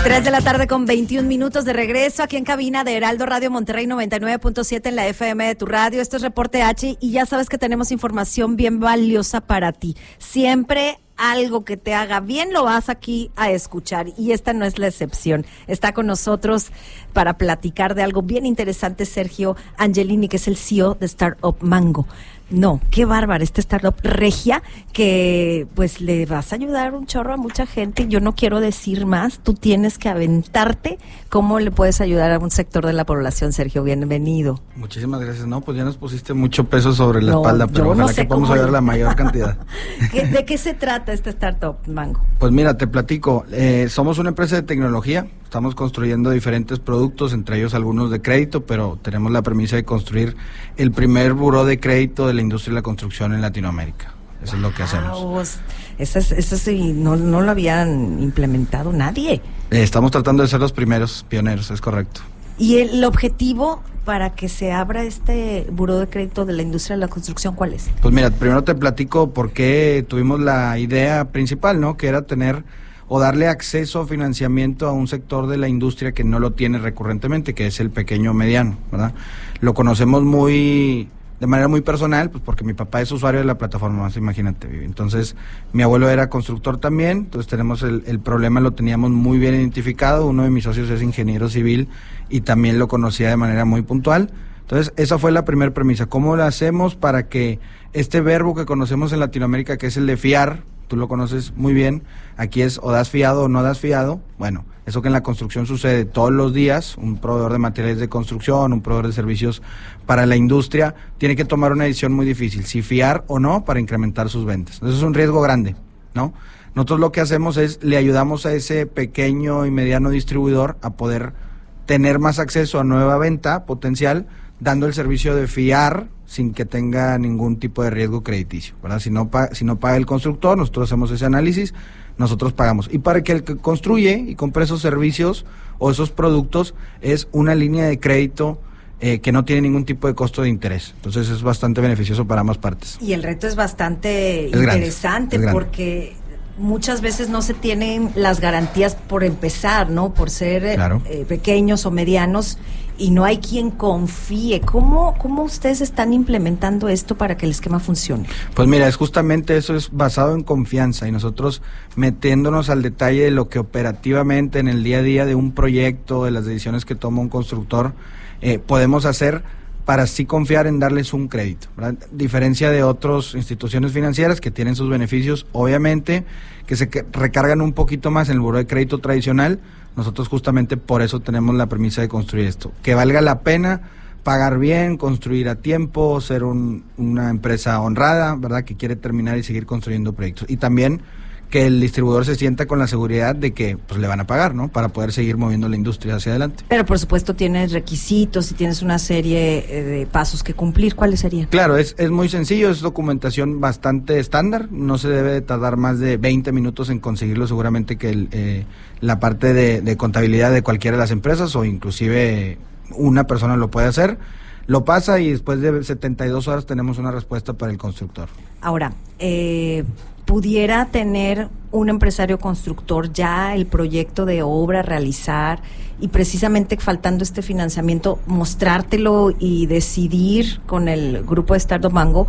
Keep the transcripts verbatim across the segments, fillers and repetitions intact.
tres de la tarde con veintiún minutos de regreso aquí en cabina de Heraldo Radio Monterrey noventa y nueve punto siete en la F M de tu radio. Esto es Reporte H y ya sabes que tenemos información bien valiosa para ti. Siempre algo que te haga bien lo vas aquí a escuchar y esta no es la excepción. Está con nosotros para platicar de algo bien interesante Sergio Angelini, que es el C E O de Startup Mango. No, qué bárbaro, esta startup regia que pues le vas a ayudar un chorro a mucha gente. Yo no quiero decir más, tú tienes que aventarte. ¿Cómo le puedes ayudar a un sector de la población, Sergio? Bienvenido. Muchísimas gracias. No, pues ya nos pusiste mucho peso sobre la no, espalda, pero ojalá no que podamos ayudar la mayor cantidad. ¿De qué se trata esta startup Mango? Pues mira, te platico. Eh, somos una empresa de tecnología. Estamos construyendo diferentes productos, entre ellos algunos de crédito, pero tenemos la premisa de construir el primer buró de crédito de la industria de la construcción en Latinoamérica. Eso wow, es lo que hacemos. Eso, es, eso sí, no, no lo habían implementado nadie. Eh, estamos tratando de ser los primeros pioneros, es correcto. ¿Y el objetivo para que se abra este buró de crédito de la industria de la construcción, cuál es? Pues mira, primero te platico por qué tuvimos la idea principal, ¿no? Que era tener o darle acceso a financiamiento a un sector de la industria que no lo tiene recurrentemente, que es el pequeño mediano, ¿verdad? Lo conocemos muy de manera muy personal, pues porque mi papá es usuario de la plataforma, más imagínate, Vivi. Entonces, mi abuelo era constructor también, entonces tenemos el, el problema, lo teníamos muy bien identificado. Uno de mis socios es ingeniero civil y también lo conocía de manera muy puntual. Entonces, esa fue la primera premisa. ¿Cómo lo hacemos para que este verbo que conocemos en Latinoamérica, que es el de fiar, tú lo conoces muy bien, aquí es o das fiado o no das fiado? Bueno, eso que en la construcción sucede todos los días, un proveedor de materiales de construcción, un proveedor de servicios para la industria, tiene que tomar una decisión muy difícil, si fiar o no para incrementar sus ventas. Entonces es un riesgo grande, ¿no? Nosotros lo que hacemos es, le ayudamos a ese pequeño y mediano distribuidor a poder tener más acceso a nueva venta potencial, dando el servicio de fiar sin que tenga ningún tipo de riesgo crediticio, ¿verdad? Si no, pa- si no paga el constructor, nosotros hacemos ese análisis, nosotros pagamos. Y para que el que construye y compre esos servicios o esos productos es una línea de crédito eh, que no tiene ningún tipo de costo de interés. Entonces es bastante beneficioso para ambas partes. Y el reto es bastante es interesante grande, es porque muchas veces no se tienen las garantías por empezar, ¿no? Por ser claro. eh, pequeños o medianos y no hay quien confíe. ¿Cómo, ¿Cómo ustedes están implementando esto para que el esquema funcione? Pues mira, es justamente eso, es basado en confianza y nosotros metiéndonos al detalle de lo que operativamente en el día a día de un proyecto, de las decisiones que toma un constructor, eh, podemos hacer para así confiar en darles un crédito, ¿verdad? Diferencia de otras instituciones financieras que tienen sus beneficios, obviamente, que se recargan un poquito más en el buró de crédito tradicional. Nosotros justamente por eso tenemos la premisa de construir esto, que valga la pena pagar bien, construir a tiempo, ser un, una empresa honrada, ¿verdad? Que quiere terminar y seguir construyendo proyectos. Y también que el distribuidor se sienta con la seguridad de que pues le van a pagar, ¿no? Para poder seguir moviendo la industria hacia adelante. Pero por supuesto tienes requisitos y tienes una serie de pasos que cumplir. ¿Cuáles serían? Claro, es, es muy sencillo, es documentación bastante estándar, no se debe de tardar más de veinte minutos en conseguirlo, seguramente que el, eh, la parte de, de contabilidad de cualquiera de las empresas o inclusive una persona lo puede hacer, lo pasa y después de setenta y dos horas tenemos una respuesta para el constructor. Ahora, eh... ¿pudiera tener un empresario constructor ya el proyecto de obra a realizar y precisamente faltando este financiamiento mostrártelo y decidir con el grupo de Startup Mango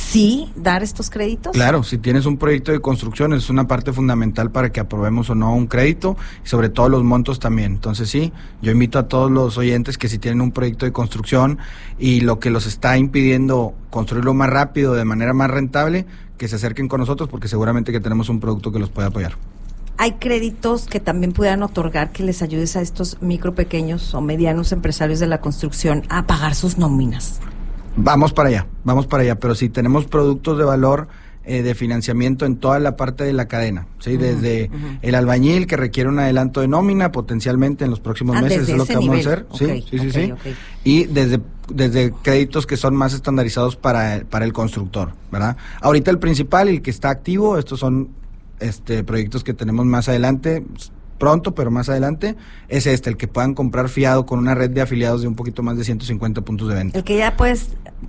sí dar estos créditos? Claro, si tienes un proyecto de construcción es una parte fundamental para que aprobemos o no un crédito y sobre todo los montos también. Entonces sí, yo invito a todos los oyentes que si tienen un proyecto de construcción y lo que los está impidiendo construirlo más rápido, de manera más rentable, que se acerquen con nosotros porque seguramente que tenemos un producto que los puede apoyar. ¿Hay créditos que también pudieran otorgar que les ayudes a estos micro, pequeños o medianos empresarios de la construcción a pagar sus nóminas? Vamos para allá, vamos para allá, pero si tenemos productos de valor eh, de financiamiento en toda la parte de la cadena, ¿sí? Uh-huh, desde uh-huh. el albañil que requiere un adelanto de nómina potencialmente en los próximos ah, meses, es lo que nivel. Vamos a hacer, okay, sí, sí, okay, sí, sí. Okay. Y desde desde créditos que son más estandarizados para, para el constructor, ¿verdad? Ahorita el principal, el que está activo, estos son este proyectos que tenemos más adelante, pronto, pero más adelante, es este, el que puedan comprar fiado con una red de afiliados de un poquito más de ciento cincuenta puntos de venta. El que ya puedes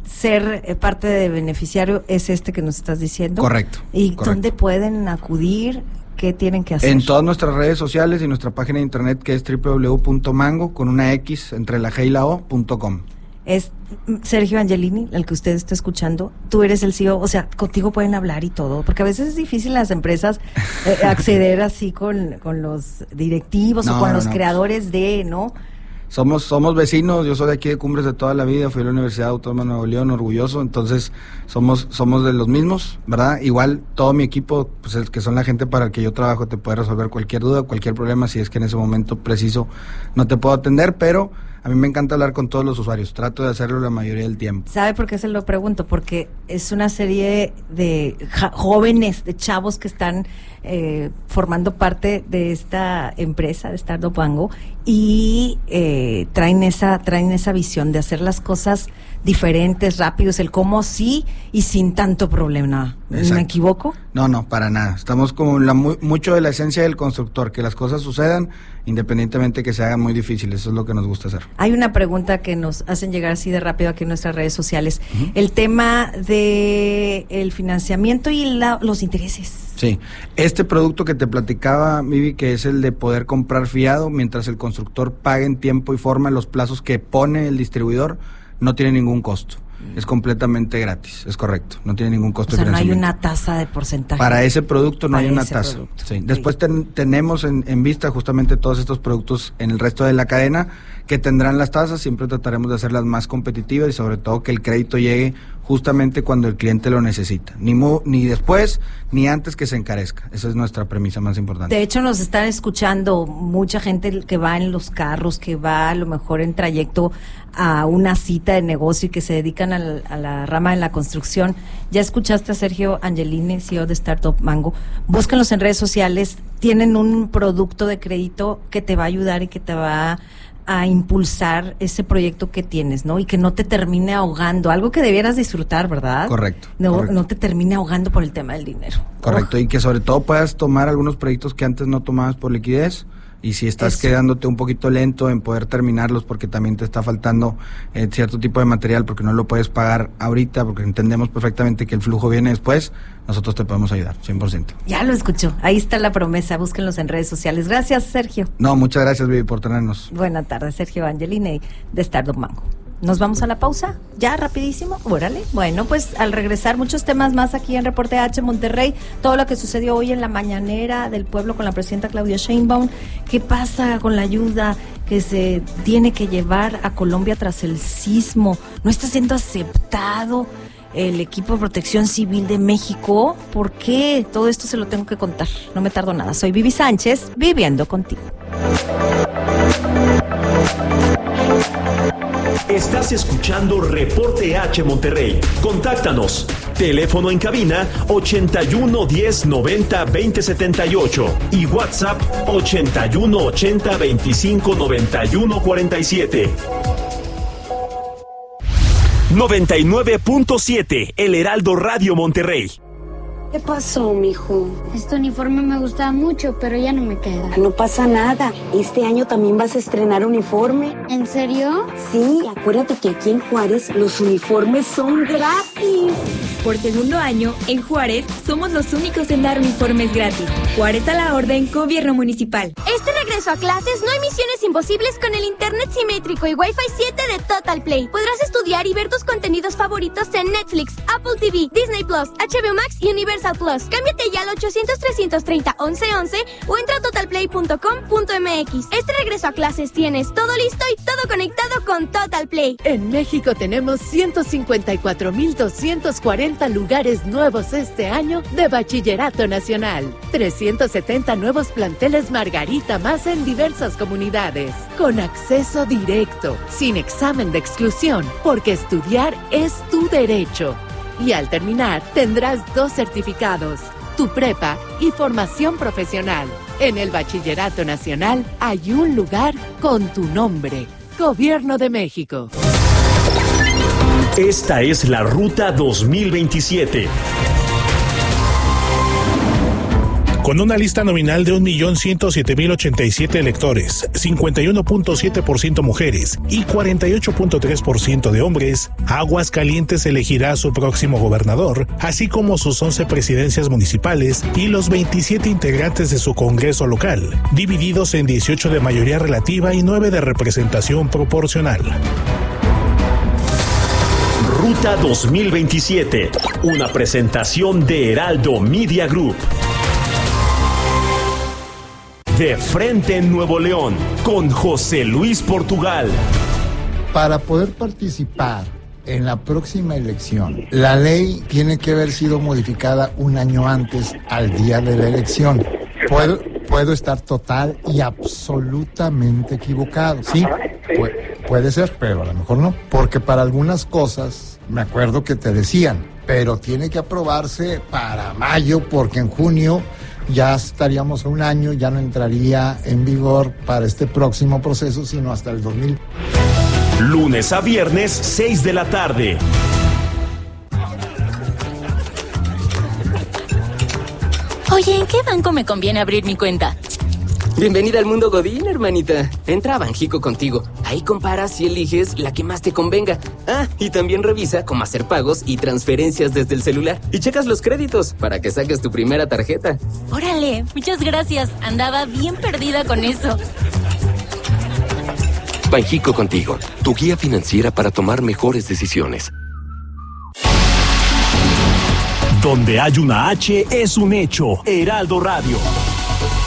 ser eh, parte de beneficiario es este que nos estás diciendo. Correcto. ¿Y correcto. dónde pueden acudir? ¿qué tienen que hacer? En todas nuestras redes sociales y nuestra página de internet, que es doble u doble u doble u punto mango con una X entre la G y la O punto com. Es Sergio Angelini, el que usted está escuchando. Tú eres el C E O, o sea, contigo pueden hablar y todo, porque a veces es difícil en las empresas eh, acceder así con, con los directivos no, o con no, los no. creadores de, ¿no? Somos somos vecinos, yo soy de aquí de Cumbres de toda la vida, fui a la Universidad Autónoma de Nuevo León, orgulloso, entonces somos somos de los mismos, ¿verdad? Igual todo mi equipo, pues el que son la gente para el que yo trabajo, te puede resolver cualquier duda, cualquier problema, si es que en ese momento preciso no te puedo atender, pero a mí me encanta hablar con todos los usuarios, trato de hacerlo la mayoría del tiempo. ¿Sabe por qué se lo pregunto? Porque es una serie de ja- jóvenes, de chavos que están eh, formando parte de esta empresa, de Startup Mango, y eh, traen esa traen esa visión de hacer las cosas diferentes, rápidos, el cómo sí y sin tanto problema. Exacto. ¿Me equivoco? No, no, para nada. Estamos como la, muy, mucho de la esencia del constructor, que las cosas sucedan independientemente que se hagan muy difíciles, eso es lo que nos gusta hacer. Hay una pregunta que nos hacen llegar así de rápido aquí en nuestras redes sociales, uh-huh. el tema de el financiamiento y la, los intereses. Sí, este producto que te platicaba, Vivi, que es el de poder comprar fiado mientras el constructor pague en tiempo y forma en los plazos que pone el distribuidor, no tiene ningún costo. Es completamente gratis, es correcto, no tiene ningún costo. O sea, de no hay una tasa de porcentaje. Para ese producto no Para hay una ese tasa. Producto. Sí. Después ten, tenemos en, en vista justamente todos estos productos en el resto de la cadena que tendrán las tasas, siempre trataremos de hacerlas más competitivas y sobre todo que el crédito llegue justamente cuando el cliente lo necesita, ni mu, ni después ni antes que se encarezca. Esa es nuestra premisa más importante. De hecho, nos están escuchando mucha gente que va en los carros, que va a lo mejor en trayecto a una cita de negocio y que se dedican a la, a la rama de la construcción. Ya escuchaste a Sergio Angelini, C E O de Startup Mango. Búsquenlos en redes sociales, tienen un producto de crédito que te va a ayudar y que te va a a impulsar ese proyecto que tienes, ¿no? Y que no te termine ahogando, algo que debieras disfrutar, ¿verdad? Correcto. No, correcto. no te termine ahogando por el tema del dinero. Correcto, oh. Y que sobre todo puedas tomar algunos proyectos que antes no tomabas por liquidez, y si estás Eso. quedándote un poquito lento en poder terminarlos porque también te está faltando eh, cierto tipo de material porque no lo puedes pagar ahorita, porque entendemos perfectamente que el flujo viene después, nosotros te podemos ayudar, cien por ciento. Ya lo escuchó, ahí está la promesa, búsquenlos en redes sociales. Gracias, Sergio. No, muchas gracias, Vivi, por tenernos. Buenas tardes, Sergio Angelini de Startup Mango. ¿Nos vamos a la pausa? ¿Ya, rapidísimo? Órale. Bueno, pues al regresar, muchos temas más aquí en Reporte H Monterrey. Todo lo que sucedió hoy en la mañanera del pueblo con la presidenta Claudia Sheinbaum. ¿Qué pasa con la ayuda que se tiene que llevar a Colombia tras el sismo? ¿No está siendo aceptado el equipo de protección civil de México? ¿Por qué? Todo esto se lo tengo que contar. No me tardo nada. Soy Vivi Sánchez, viviendo contigo. Estás escuchando Reporte H Monterrey. Contáctanos. Teléfono en cabina ochenta y uno diez noventa veinte setenta y ocho y WhatsApp ochenta y uno ochenta veinticinco noventa y uno cuarenta y siete. noventa y nueve punto siete El Heraldo Radio Monterrey. ¿Qué pasó, mijo? Este uniforme me gustaba mucho, pero ya no me queda. No pasa nada. Este año también vas a estrenar uniforme. ¿En serio? Sí, acuérdate que aquí en Juárez los uniformes son gratis. Por segundo año, en Juárez, somos los únicos en dar uniformes gratis. Juárez a la orden, Gobierno Municipal. Este regreso a clases no hay misiones imposibles con el internet simétrico y Wi-Fi siete de Total Play. Podrás estudiar y ver tus contenidos favoritos en Netflix, Apple T V, Disney Plus, H B O Max y Universal Plus. Cámbiate ya al ochocientos trescientos treinta once once o entra a total play punto com punto m x. Este regreso a clases tienes todo listo y todo conectado con Total Play. En México tenemos ciento cincuenta y cuatro mil doscientos cuarenta lugares nuevos este año de Bachillerato Nacional. trescientos setenta nuevos planteles Margarita más en diversas comunidades. Con acceso directo, sin examen de exclusión, porque estudiar es tu derecho. Y al terminar, tendrás dos certificados, tu prepa y formación profesional. En el Bachillerato Nacional hay un lugar con tu nombre. Gobierno de México. Esta es la Ruta dos mil veintisiete. Con una lista nominal de un millón ciento siete mil ochenta y siete electores, cincuenta y uno punto siete por ciento mujeres y cuarenta y ocho punto tres por ciento de hombres, Aguascalientes elegirá a su próximo gobernador, así como sus once presidencias municipales y los veintisiete integrantes de su Congreso local, divididos en dieciocho de mayoría relativa y nueve de representación proporcional. Ruta dos mil veintisiete, una presentación de Heraldo Media Group. De frente en Nuevo León, con José Luis Portugal. Para poder participar en la próxima elección, la ley tiene que haber sido modificada un año antes al día de la elección. Puedo, puedo estar total y absolutamente equivocado. Sí, puede, puede ser, pero a lo mejor no. Porque para algunas cosas, me acuerdo que te decían, pero tiene que aprobarse para mayo, porque en junio ya estaríamos a un año, ya no entraría en vigor para este próximo proceso, sino hasta el dos mil. Lunes a viernes, seis de la tarde. Oye, ¿en qué banco me conviene abrir mi cuenta? Bienvenida al mundo Godín, hermanita. Entra a Banjico Contigo. Ahí comparas y eliges la que más te convenga. Ah, y también revisa cómo hacer pagos y transferencias desde el celular. Y checas los créditos para que saques tu primera tarjeta. Órale, muchas gracias. Andaba bien perdida con eso. Banjico Contigo, tu guía financiera para tomar mejores decisiones. Donde hay una H es un hecho. Heraldo Radio.